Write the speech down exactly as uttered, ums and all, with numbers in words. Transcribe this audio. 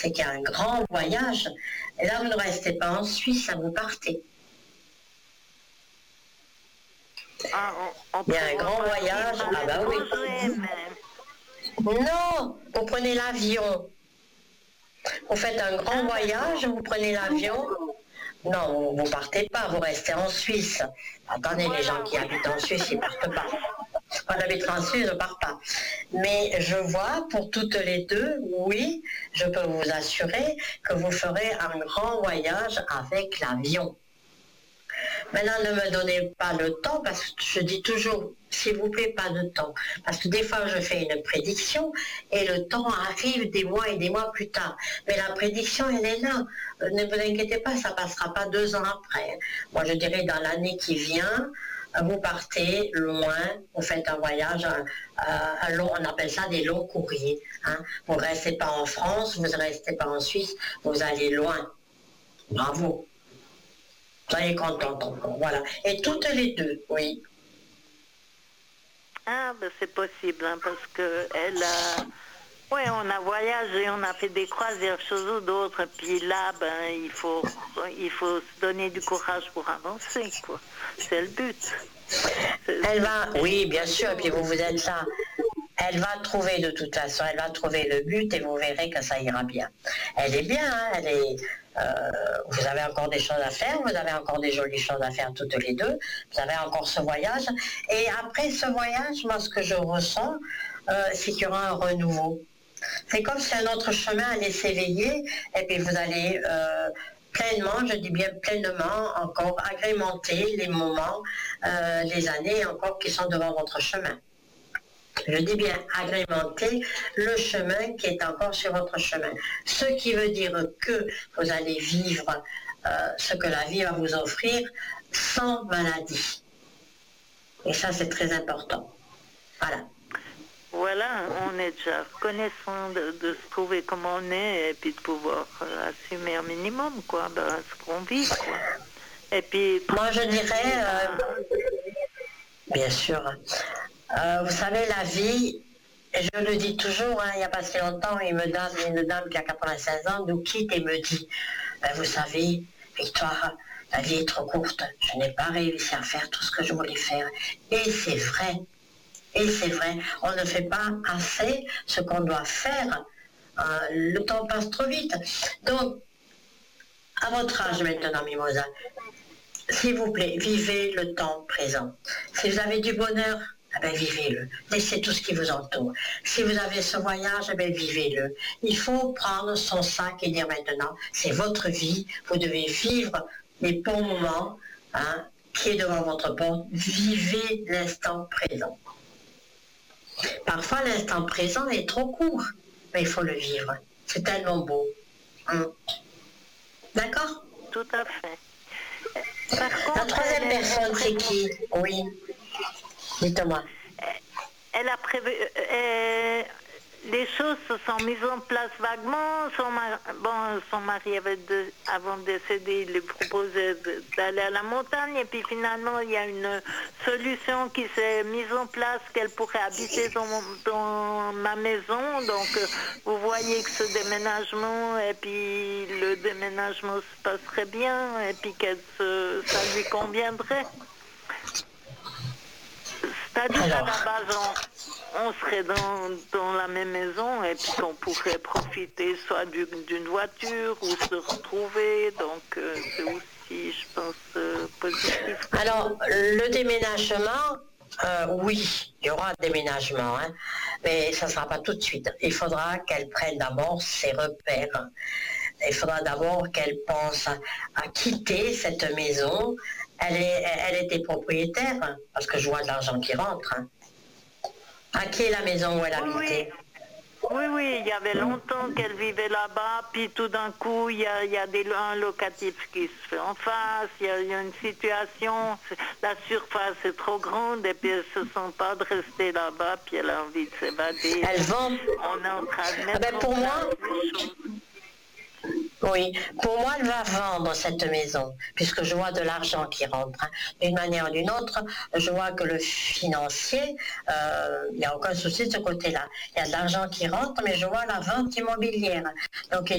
c'est qu'il y a un grand voyage. Et là, vous ne restez pas en Suisse, vous partez. Ah, on, on Il y a un grand voyage. Ah bah oui. Non, vous prenez l'avion. Vous faites un grand ah, voyage, vous prenez l'avion. Non, vous ne partez pas, vous restez en Suisse. Attendez, voilà, les gens qui oui. habitent en Suisse, ils ne partent pas. Quand j'habite en Suisse, je ne pars pas. Mais je vois pour toutes les deux, oui, je peux vous assurer que vous ferez un grand voyage avec l'avion. Maintenant, ne me donnez pas le temps, parce que je dis toujours, s'il vous plaît, pas de temps. Parce que des fois, je fais une prédiction et le temps arrive des mois et des mois plus tard. Mais la prédiction, elle est là. Ne vous inquiétez pas, ça ne passera pas deux ans après. Moi, je dirais dans l'année qui vient, vous partez loin, vous faites un voyage, un, un long, on appelle ça des longs courriers. Hein. Vous ne restez pas en France, vous ne restez pas en Suisse, vous allez loin. Bravo. Soyez contente encore, voilà. Et toutes les deux, oui. Ah, ben c'est possible, hein, parce que elle a... Oui, on a voyagé, on a fait des croisières, choses ou d'autres, puis là, ben, il faut, il faut se donner du courage pour avancer, quoi. C'est le but. Elle va, oui, bien sûr, et puis vous, vous êtes là. Elle va trouver de toute façon, elle va trouver le but et vous verrez que ça ira bien. Elle est bien, hein, elle est... Euh, vous avez encore des choses à faire, vous avez encore des jolies choses à faire toutes les deux, vous avez encore ce voyage. Et après ce voyage, moi, ce que je ressens, euh, c'est qu'il y aura un renouveau. C'est comme si un autre chemin allait s'éveiller et puis vous allez euh, pleinement, je dis bien pleinement, encore agrémenter les moments, euh, les années encore qui sont devant votre chemin. Je dis bien agrémenter le chemin qui est encore sur votre chemin. Ce qui veut dire que vous allez vivre euh, ce que la vie va vous offrir sans maladie. Et ça, c'est très important. Voilà. Voilà, on est déjà reconnaissant de, de se trouver comme on est et puis de pouvoir euh, assumer un minimum, quoi, ben, ce qu'on vit, quoi. Et puis... Moi, je dirais... Euh, bien sûr... Euh, vous savez, la vie, et je le dis toujours, hein, il n'y a pas si longtemps, une dame, une dame qui a quatre-vingt-seize ans nous quitte et me dit, ben, vous savez, Victoire, la vie est trop courte, je n'ai pas réussi à faire tout ce que je voulais faire. Et c'est vrai, et c'est vrai, on ne fait pas assez ce qu'on doit faire. Euh, le temps passe trop vite. Donc, à votre âge maintenant, Mimosa, s'il vous plaît, vivez le temps présent. Si vous avez du bonheur, eh bien, vivez-le. Laissez tout ce qui vous entoure. Si vous avez ce voyage, eh bien, vivez-le. Il faut prendre son sac et dire maintenant, c'est votre vie, vous devez vivre les bons moments, hein, qui est devant votre porte. Vivez l'instant présent. Parfois, l'instant présent est trop court, mais il faut le vivre. C'est tellement beau. Hum. D'accord ? Tout à fait. Par contre, la troisième personne, c'est qui ? Oui. Dites-moi. Elle a prévu... Euh, les choses se sont mises en place vaguement. Son mari, bon, son mari avait de, avant de décéder, il lui proposait de, d'aller à la montagne. Et puis finalement, il y a une solution qui s'est mise en place, qu'elle pourrait habiter dans, dans ma maison. Donc, vous voyez que ce déménagement, et puis le déménagement se passerait bien, et puis que se, ça lui conviendrait. C'est-à-dire qu'à la base, on, on serait dans, dans la même maison et puis qu'on pourrait profiter soit du, d'une voiture ou se retrouver. Donc, euh, c'est aussi, je pense, euh, positif. Alors, le déménagement, euh, oui, il y aura un déménagement, hein, mais ça ne sera pas tout de suite. Il faudra qu'elle prenne d'abord ses repères. Il faudra d'abord qu'elle pense à, à quitter cette maison. Elle, est, elle était propriétaire, parce que je vois de l'argent qui rentre. Hein. À qui est la maison où elle habitait ? Oui, oui, il y avait longtemps qu'elle vivait là-bas, puis tout d'un coup, il y a, il y a des, un locatif qui se fait en face, il y a, il y a une situation, la surface est trop grande, et puis elle ne se sent pas de rester là-bas, puis elle a envie de s'évader. Elle vend. On est en train de mettre ah ben pour en moi, des choses. Oui, pour moi, elle va vendre cette maison, puisque je vois de l'argent qui rentre. Hein. D'une manière ou d'une autre, je vois que le financier, euh, il n'y a aucun souci de ce côté-là. Il y a de l'argent qui rentre, mais je vois la vente immobilière. Donc, il